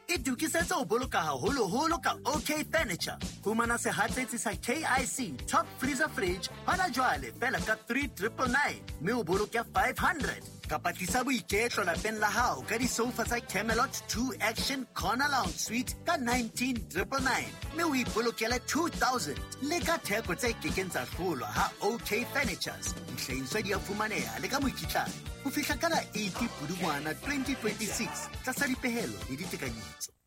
e tukisetsa o boloka haholo ka OK Furniture. Fumana sehatsetsi sa KIC Top Freezer Fridge hona jwale fela ka 3,999 mme o boloka 500. Kapa tlisa boiketlo lapeng la hao ka di-sofa tsa Camelot 2 Action Corner Lounge Suite ka 19,999 mme o ipolokele 2,000. Le ka theko tse kekeng tsa hlolwa ha OK Furnitures. Dihlahiswa di a fumaneha le ka mokitlane ho fihla ka la 80 Pudungwana 2026 tlasa dipehelo le ditekanyetso.